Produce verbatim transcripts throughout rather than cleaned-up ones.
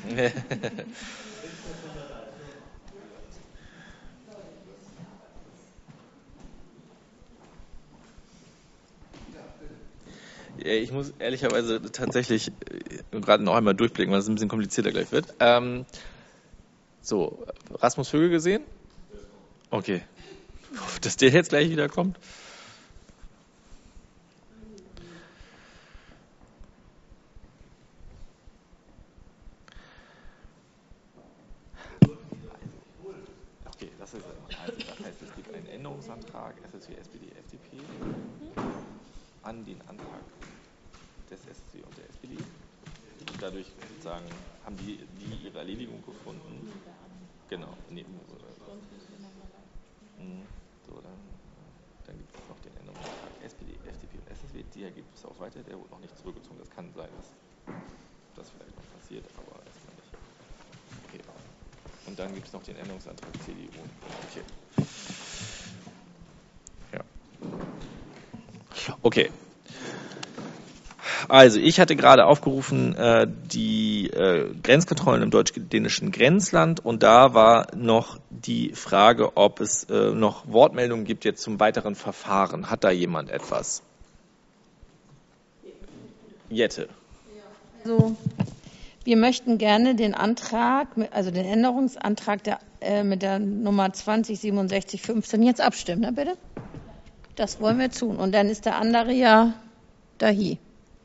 Ich muss ehrlicherweise tatsächlich gerade noch einmal durchblicken, weil es ein bisschen komplizierter gleich wird. Ähm, so, Rasmus Vögel gesehen? Okay. Dass der jetzt gleich wieder kommt. Okay, das ist also, das heißt, es gibt einen Änderungsantrag S S W, S P D, F D P an den Antrag des S S W und der S P D. Und dadurch sozusagen haben die, die ihre Erledigung gefunden. Genau. Nee, so, dann, dann gibt es noch den Änderungsantrag S P D, F D P und S S W. Der gibt es auch weiter, der wurde noch nicht zurückgezogen. Das kann sein, dass das vielleicht noch passiert, aber erstmal nicht. Okay. Und dann gibt es noch den Änderungsantrag C D U. Okay. Ja. Okay. Also, ich hatte gerade aufgerufen, äh, die äh, Grenzkontrollen im deutsch-dänischen Grenzland, und da war noch die Frage, ob es äh, noch Wortmeldungen gibt jetzt zum weiteren Verfahren. Hat da jemand etwas? Jette. Also, wir möchten gerne den Antrag, also den Änderungsantrag der, äh, mit der Nummer zwanzig siebenundsechzig fünfzehn jetzt abstimmen, ne, bitte? Das wollen wir tun. Und dann ist der andere ja dahi.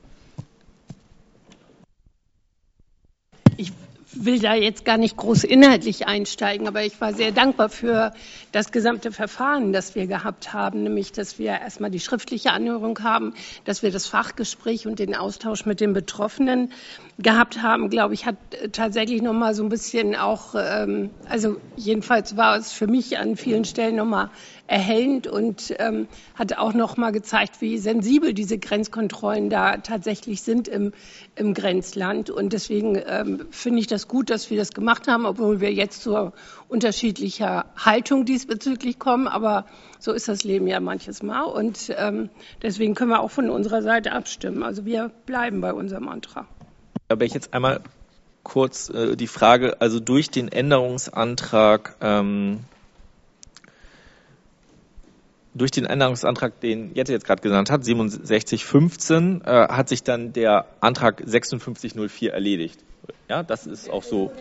Ich will da jetzt gar nicht groß inhaltlich einsteigen, aber ich war sehr dankbar für das gesamte Verfahren, das wir gehabt haben, nämlich, dass wir erstmal die schriftliche Anhörung haben, dass wir das Fachgespräch und den Austausch mit den Betroffenen gehabt haben, glaube ich, hat tatsächlich noch mal so ein bisschen auch, ähm, also jedenfalls war es für mich an vielen Stellen noch mal erhellend und ähm, hat auch noch mal gezeigt, wie sensibel diese Grenzkontrollen da tatsächlich sind im, im Grenzland. Und deswegen ähm, finde ich das gut, dass wir das gemacht haben, obwohl wir jetzt zu unterschiedlicher Haltung diesbezüglich kommen. Aber so ist das Leben ja manches Mal. Und ähm, deswegen können wir auch von unserer Seite abstimmen. Also wir bleiben bei unserem Antrag. Aber ich jetzt einmal kurz äh, die Frage, also durch den Änderungsantrag, ähm, durch den Änderungsantrag, den Jette jetzt gerade genannt hat, siebenundsechzig fünfzehn, äh, hat sich dann der Antrag sechsundfünfzig null vier erledigt. Ja, das ist auch so.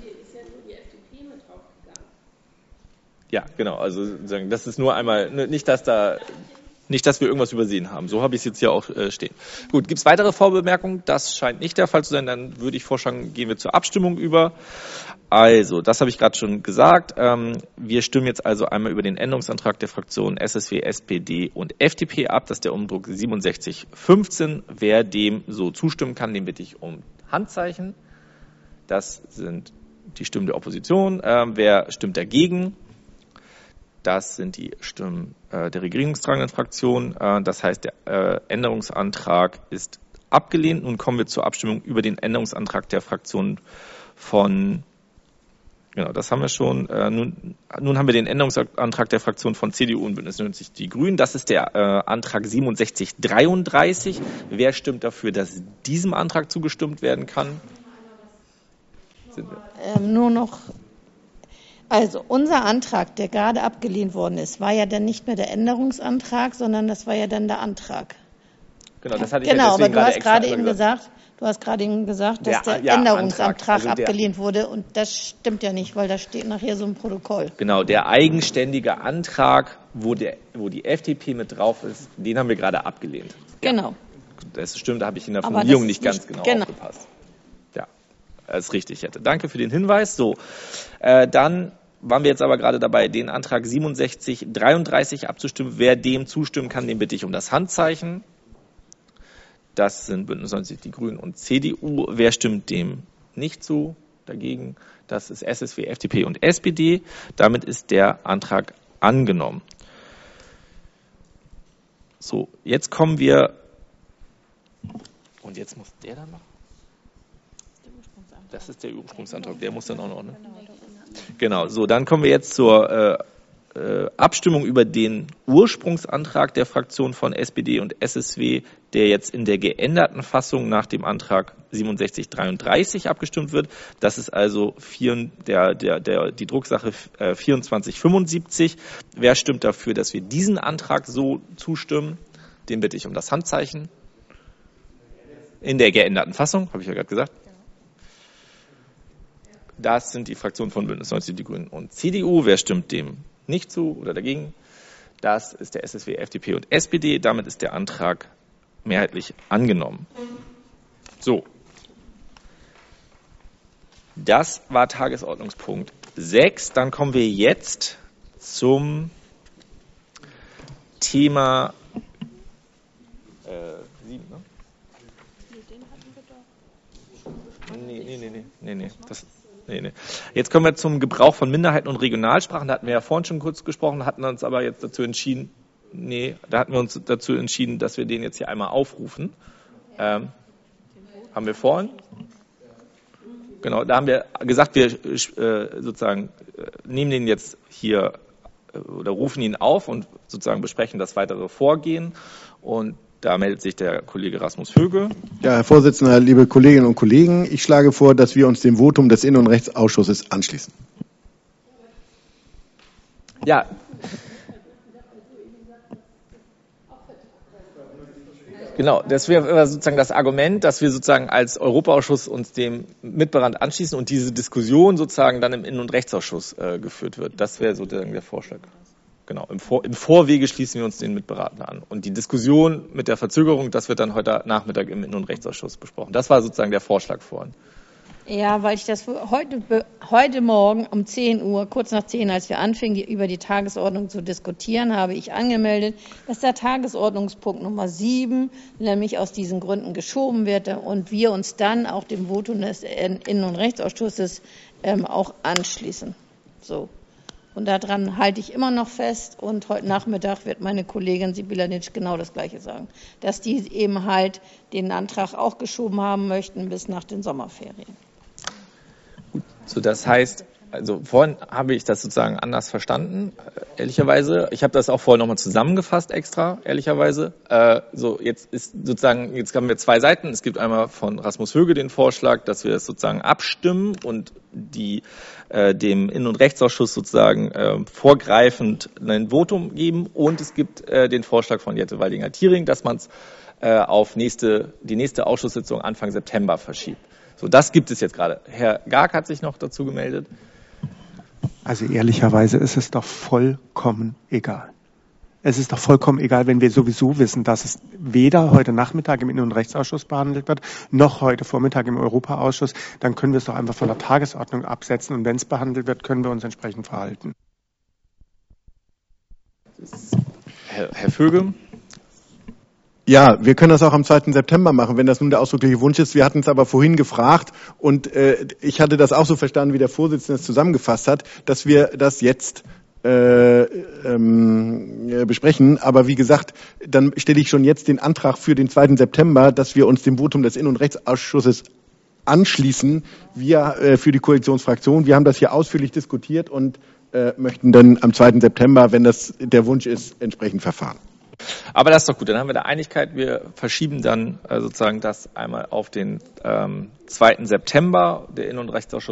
Ja, genau. Also sozusagen, das ist nur einmal, nicht, dass da, nicht, dass wir irgendwas übersehen haben. So habe ich es jetzt hier auch äh, stehen. Gut, gibt es weitere Vorbemerkungen? Das scheint nicht der Fall zu sein. Dann würde ich vorschlagen, gehen wir zur Abstimmung über. Also, das habe ich gerade schon gesagt. Ähm, wir stimmen jetzt also einmal über den Änderungsantrag der Fraktionen S S W, S P D und F D P ab. Das ist der Umdruck siebenundsechzig fünfzehn. Wer dem so zustimmen kann, den bitte ich um Handzeichen. Das sind die Stimmen der Opposition. Ähm, wer stimmt dagegen? Das sind die Stimmen äh, der regierungstragenden Fraktion. Äh, das heißt, der äh, Änderungsantrag ist abgelehnt. Nun kommen wir zur Abstimmung über den Änderungsantrag der Fraktion von, genau, das haben wir schon. Äh, nun, nun haben wir den Änderungsantrag der Fraktion von C D U und Bündnis neunzig Die Grünen. Das ist der äh, Antrag siebenundsechzig dreiunddreißig. Wer stimmt dafür, dass diesem Antrag zugestimmt werden kann? Sind wir? Ähm, nur noch. Also unser Antrag, der gerade abgelehnt worden ist, war ja dann nicht mehr der Änderungsantrag, sondern das war ja dann der Antrag. Genau, das hatte ich genau, ja aber du hast gerade eben gesagt, gesagt, du hast gerade eben gesagt, dass der, der ja, Änderungsantrag also der, abgelehnt wurde, und das stimmt ja nicht, weil da steht nachher so ein Protokoll. Genau, der eigenständige Antrag, wo, der, wo die F D P mit drauf ist, den haben wir gerade abgelehnt. Genau. Das stimmt, da habe ich in der Formulierung nicht ganz genau, genau aufgepasst. Das ist richtig, Jette. Danke für den Hinweis. So, äh, dann waren wir jetzt aber gerade dabei, den Antrag siebenundsechzig dreiunddreißig abzustimmen. Wer dem zustimmen kann, den bitte ich um das Handzeichen. Das sind Bündnis neunzig Die Grünen und C D U. Wer stimmt dem nicht zu? Dagegen? Das ist S S W, F D P und S P D. Damit ist der Antrag angenommen. So, jetzt kommen wir. Und jetzt muss der dann noch. Das ist der Ursprungsantrag, der muss dann auch noch, ne? Genau, so, dann kommen wir jetzt zur äh, äh, Abstimmung über den Ursprungsantrag der Fraktion von S P D und S S W, der jetzt in der geänderten Fassung nach dem Antrag siebenundsechzig dreiunddreißig abgestimmt wird. Das ist also vier, der, der, der, die Drucksache äh, vierundzwanzig fünfundsiebzig. Wer stimmt dafür, dass wir diesen Antrag so zustimmen? Den bitte ich um das Handzeichen. In der geänderten Fassung, habe ich ja gerade gesagt. Das sind die Fraktionen von Bündnis neunzig, die Grünen und C D U. Wer stimmt dem nicht zu oder dagegen? Das ist der S S W, F D P und S P D. Damit ist der Antrag mehrheitlich angenommen. So. Das war Tagesordnungspunkt sechs. Dann kommen wir jetzt zum Thema äh, sieben, ne? Nee, nee, nee, nee, nee, nee. Das, nee, nee. Jetzt kommen wir zum Gebrauch von Minderheiten und Regionalsprachen. Da hatten wir ja vorhin schon kurz gesprochen, hatten uns aber jetzt dazu entschieden, nee, da hatten wir uns dazu entschieden, dass wir den jetzt hier einmal aufrufen. Ähm, haben wir vorhin? Genau, da haben wir gesagt, wir äh, sozusagen äh, nehmen den jetzt hier äh, oder rufen ihn auf und sozusagen besprechen das weitere Vorgehen. Und da meldet sich der Kollege Rasmus Höge. Ja, Herr Vorsitzender, liebe Kolleginnen und Kollegen, ich schlage vor, dass wir uns dem Votum des Innen- und Rechtsausschusses anschließen. Ja. Genau, das wäre sozusagen das Argument, dass wir sozusagen als Europaausschuss uns dem Mitberat anschließen und diese Diskussion sozusagen dann im Innen- und Rechtsausschuss äh, geführt wird. Das wäre sozusagen der Vorschlag. Genau, im, Vor im Vorwege schließen wir uns den Mitberatern an. Und die Diskussion mit der Verzögerung, das wird dann heute Nachmittag im Innen- und Rechtsausschuss besprochen. Das war sozusagen der Vorschlag vorhin. Ja, weil ich das heute, heute Morgen um zehn Uhr, kurz nach zehn, als wir anfingen, die, über die Tagesordnung zu diskutieren, habe ich angemeldet, dass der Tagesordnungspunkt Nummer sieben nämlich aus diesen Gründen geschoben wird und wir uns dann auch dem Votum des Innen- und Rechtsausschusses ähm, auch anschließen. So. Und daran halte ich immer noch fest. Und heute Nachmittag wird meine Kollegin Sibylla Nitsch genau das Gleiche sagen, dass die eben halt den Antrag auch geschoben haben möchten bis nach den Sommerferien. Gut, so das heißt, also vorhin habe ich das sozusagen anders verstanden, ehrlicherweise. Ich habe das auch vorhin nochmal zusammengefasst extra, ehrlicherweise. Äh, so jetzt ist sozusagen, jetzt haben wir zwei Seiten. Es gibt einmal von Rasmus Höge den Vorschlag, dass wir das sozusagen abstimmen und die äh, dem Innen- und Rechtsausschuss sozusagen äh, vorgreifend ein Votum geben. Und es gibt äh, den Vorschlag von Jette Waldinger-Thiering, dass man es äh, auf nächste, die nächste Ausschusssitzung Anfang September verschiebt. So, das gibt es jetzt gerade. Herr Garg hat sich noch dazu gemeldet. Also ehrlicherweise ist es doch vollkommen egal. Es ist doch vollkommen egal, wenn wir sowieso wissen, dass es weder heute Nachmittag im Innen- und Rechtsausschuss behandelt wird, noch heute Vormittag im Europaausschuss. Dann können wir es doch einfach von der Tagesordnung absetzen und wenn es behandelt wird, können wir uns entsprechend verhalten. Herr, Herr Vöge. Ja, wir können das auch am zweiten September machen, wenn das nun der ausdrückliche Wunsch ist. Wir hatten es aber vorhin gefragt und äh, ich hatte das auch so verstanden, wie der Vorsitzende es zusammengefasst hat, dass wir das jetzt äh, ähm, besprechen. Aber wie gesagt, dann stelle ich schon jetzt den Antrag für den zweiten September, dass wir uns dem Votum des Innen- und Rechtsausschusses anschließen. Wir äh, für die Koalitionsfraktion, wir haben das hier ausführlich diskutiert und äh, möchten dann am zweiten September, wenn das der Wunsch ist, entsprechend verfahren. Aber das ist doch gut, dann haben wir da Einigkeit. Wir verschieben dann äh, sozusagen das einmal auf den ähm, zweiten September. Der Innen- und Rechtsausschuss